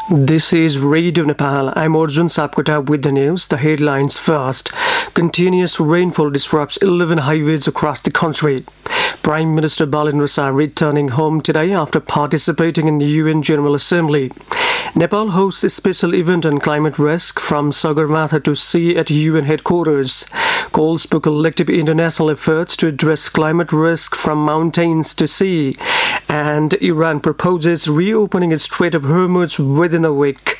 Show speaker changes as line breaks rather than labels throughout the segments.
This is Radio Nepal. I'm Arjun Sapkota with the news. The headlines first. Continuous rainfall disrupts 11 highways across the country. Prime Minister Balendra Shah returning home today after participating in the UN General Assembly. Nepal hosts a special event on climate risk from Sagarmatha to sea at UN headquarters. Calls for collective international efforts to address climate risk from mountains to sea. And Iran proposes reopening its Strait of Hormuz within a week.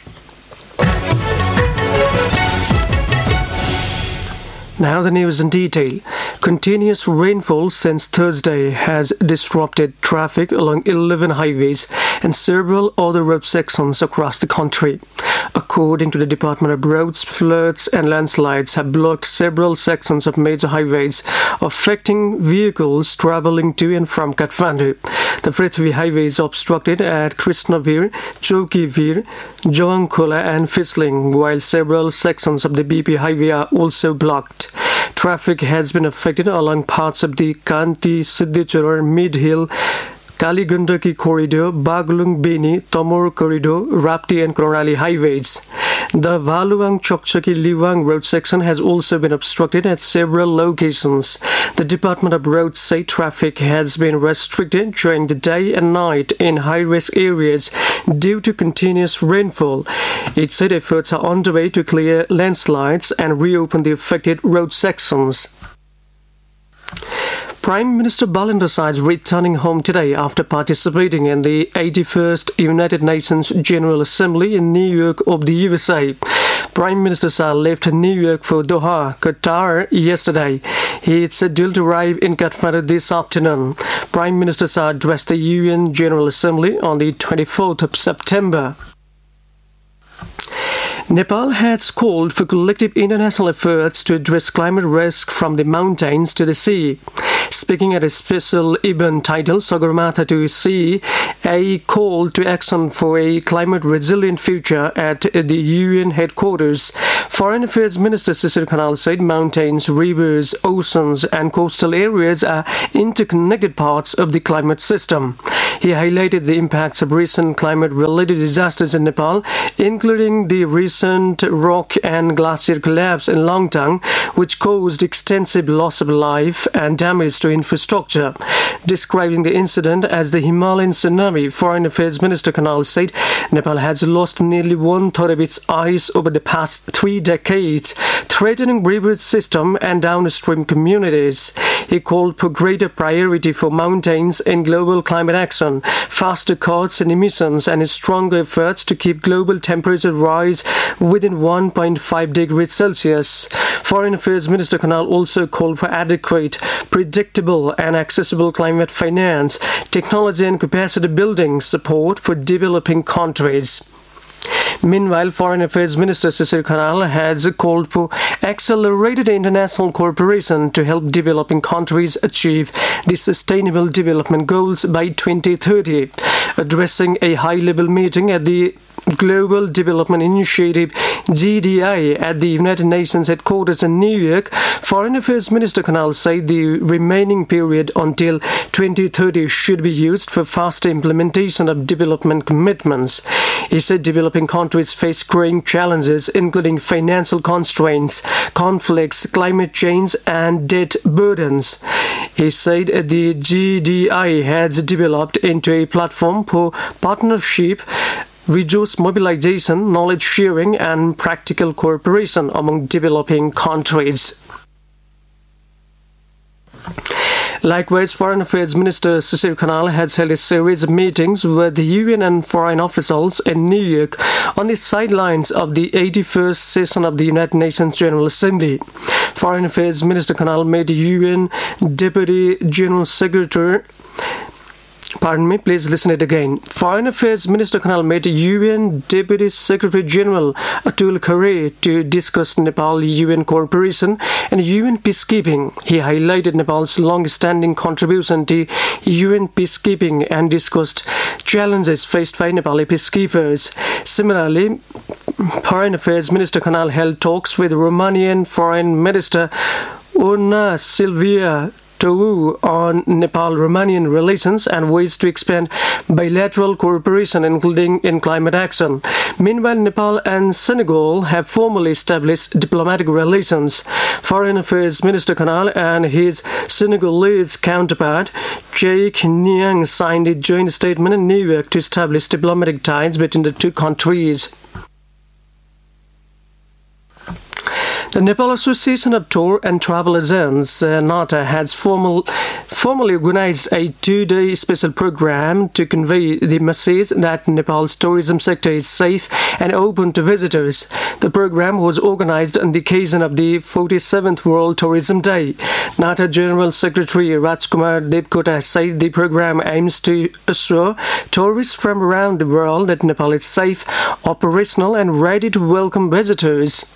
Now the news in detail. Continuous rainfall since Thursday has disrupted traffic along 11 highways and several other road sections across the country. According to the Department of Roads, floods and landslides have blocked several sections of major highways, affecting vehicles traveling to and from Kathmandu. The Prithvi Highway is obstructed at Krishnavir, Chowkivir, Joangkhola and Fisling, while several sections of the BP Highway are also blocked. Traffic has been affected along parts of the Kanti Siddhichar Mid-Hill, Kaligandaki Corridor, Baglung Beni, Tomor Corridor, Rapti and Korali highways. The Valuang Chokchaki Liwang road section has also been obstructed at several locations. The Department of Roads say traffic has been restricted during the day and night in high-risk areas due to continuous rainfall. It said efforts are underway to clear landslides and reopen the affected road sections. Prime Minister Balendra Shah is returning home today after participating in the 81st United Nations General Assembly in New York of the USA. Prime Minister Shah left New York for Doha, Qatar yesterday. He is scheduled to arrive in Kathmandu this afternoon. Prime Minister Shah addressed the UN General Assembly on the 24th of September. Nepal has called for collective international efforts to address climate risk from the mountains to the sea. Speaking at a special event titled Sagarmatha to Sea, a call to action for a climate-resilient future at the UN headquarters, Foreign Affairs Minister Shishir Khanal said mountains, rivers, oceans and coastal areas are interconnected parts of the climate system. He highlighted the impacts of recent climate-related disasters in Nepal, including the recent rock and glacier collapse in Langtang, which caused extensive loss of life and damage to infrastructure. Describing the incident as the Himalayan tsunami, Foreign Affairs Minister Khanal said Nepal has lost nearly one-third of its ice over the past 3 decades, threatening river system and downstream communities. He called for greater priority for mountains in global climate action, faster cuts in emissions and stronger efforts to keep global temperature rise within 1.5 degrees Celsius. Foreign Affairs Minister Khanal also called for adequate, predictable and accessible climate finance, technology and capacity building support for developing countries. Meanwhile, Foreign Affairs Minister Shishir Khanal has called for accelerated international cooperation to help developing countries achieve the Sustainable Development Goals by 2030. Addressing a high-level meeting at the Global Development Initiative GDI at the United Nations headquarters in New York, Foreign Affairs Minister Khanal said the remaining period until 2030 should be used for faster implementation of development commitments. He said developing countries face growing challenges including financial constraints, conflicts, climate change and debt burdens. He said the GDI has developed into a platform for partnership, resource mobilization, knowledge sharing and practical cooperation among developing countries. Likewise, Foreign Affairs Minister Shishir Khanal has held a series of meetings with the UN and foreign officials in New York on the sidelines of the 81st session of the United Nations General Assembly. Foreign Affairs Minister Khanal met UN Deputy General Secretary Please listen it again. Foreign Affairs Minister Khanal met UN Deputy Secretary General Atul Khare to discuss Nepal-UN cooperation and UN peacekeeping. He highlighted Nepal's long-standing contribution to UN peacekeeping and discussed challenges faced by Nepali peacekeepers. Similarly, Foreign Affairs Minister Khanal held talks with Romanian Foreign Minister Ona Silvia Tawau on Nepal-Romanian relations and ways to expand bilateral cooperation, including in climate action. Meanwhile, Nepal and Senegal have formally established diplomatic relations. Foreign Affairs Minister Khanal and his Senegalese counterpart, Cheikh Niang, signed a joint statement in New York to establish diplomatic ties between the two countries. The Nepal Association of Tour and Travel Agents, NATA, has formally organized a 2-day special program to convey the message that Nepal's tourism sector is safe and open to visitors. The program was organized on the occasion of the 47th World Tourism Day. NATA General Secretary Rajkumar Devkota said the program aims to assure tourists from around the world that Nepal is safe, operational, and ready to welcome visitors.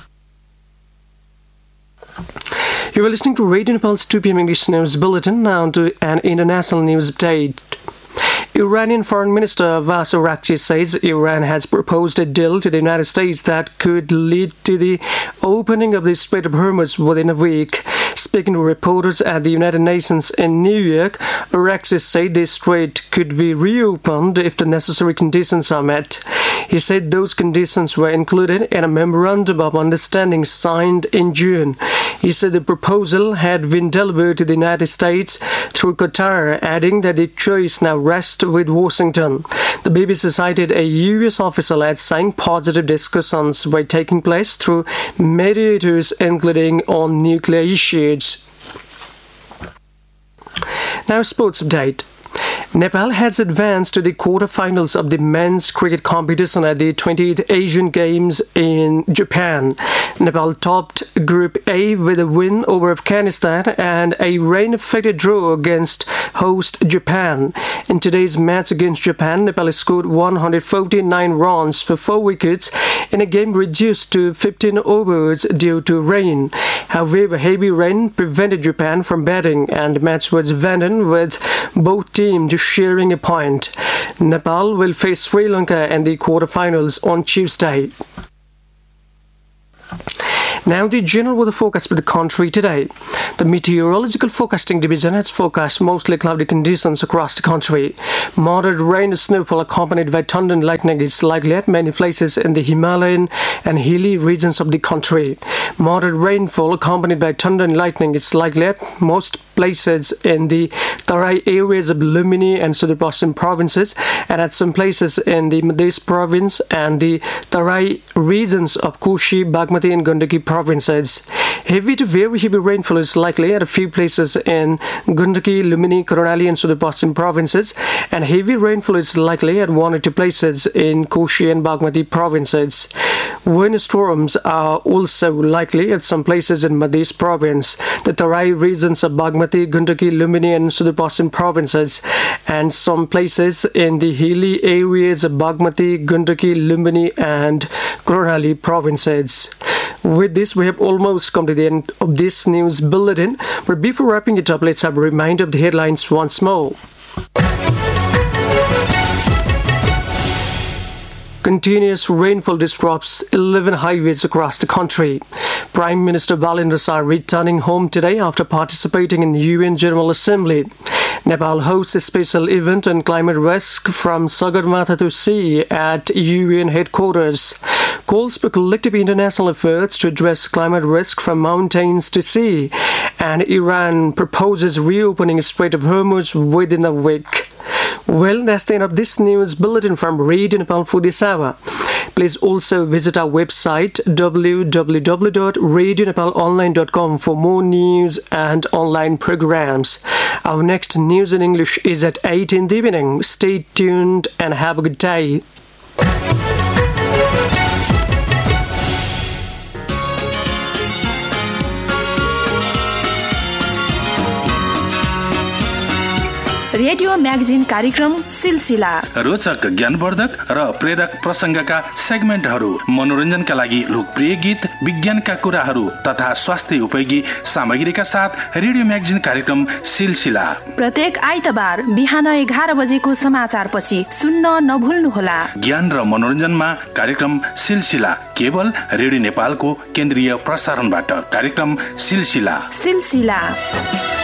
You are listening to Radio Nepal's 2 p.m. English News Bulletin. Now to an international news update. Iranian Foreign Minister Abbas Araghchi says Iran has proposed a deal to the United States that could lead to the opening of the Strait of Hormuz within a week. Speaking to reporters at the United Nations in New York, Araghchi said the strait could be reopened if the necessary conditions are met. He said those conditions were included in a memorandum of understanding signed in June. He said the proposal had been delivered to the United States through Qatar, adding that the choice now rests with Washington. The BBC cited a U.S. official as saying positive discussions were taking place through mediators, including on nuclear issues. Now, sports update. Nepal has advanced to the quarterfinals of the men's cricket competition at the 20th Asian Games in Japan. Nepal topped Group A with a win over Afghanistan and a rain-affected draw against host Japan. In today's match against Japan, Nepal scored 149 runs for 4 wickets in a game reduced to 15 overs due to rain. However, heavy rain prevented Japan from batting, and the match was abandoned with both teams sharing a point. Nepal will face Sri Lanka in the quarterfinals on Tuesday. Now the general weather forecast for the country today. The Meteorological Forecasting Division has forecast mostly cloudy conditions across the country. Moderate rain and snowfall accompanied by thunder and lightning is likely at many places in the Himalayan and hilly regions of the country. Moderate rainfall accompanied by thunder and lightning is likely at most places in the Tarai areas of Lumini and Sudurpasim provinces, and at some places in the Madhya province and the Tarai regions of Koshi, Bagmati and Gandaki provinces. Heavy to very heavy rainfall is likely at a few places in Gandaki, Lumini, Karnali and Sudurpasim provinces, and heavy rainfall is likely at 1 or 2 places in Koshi and Bagmati provinces. Windstorms are also likely at some places in Madhya province, the Tarai regions of Bagmati, Gandaki, Lumini and Sudurpasim provinces, and some places in the hilly areas of Bagmati, Gandaki, Lumini and Karnali provinces. With this, we have almost come to the end of this news bulletin, but before wrapping it up, let's have a reminder of the headlines once more. Continuous rainfall disrupts 11 highways across the country. Prime Minister Balendra Shah returning home today after participating in the UN General Assembly. Nepal hosts a special event on climate risk from Sagarmatha to sea at UN headquarters. Calls for collective international efforts to address climate risk from mountains to sea. And Iran proposes reopening Strait of Hormuz within a week. Well, that's the end of this news bulletin from Radio Nepal for this hour. Please also visit our website www.radionepalonline.com for more news and online programs. Our next news in English is at 8 in the evening. Stay tuned and have a good day.
Radio magazine कार्यक्रम सिलसिला
रोचक ज्ञानवर्धक र प्रेरक प्रसंगका सेगमेन्टहरू, मनोरञ्जनका लागि लोकप्रिय गीत, विज्ञानका कुराहरू तथा स्वास्थ्य उपयोगी सामग्रीका साथ रेडियो म्यागजिन कार्यक्रम सिलसिला
प्रत्येक आइतबार बिहान 11 बजेको समाचारपछि सुन्न नभुल्नुहोला।
ज्ञान र मनोरञ्जनमा कार्यक्रम सिलसिला केवल रेडियो नेपालको केन्द्रीय प्रसारणबाट कार्यक्रम सिलसिला।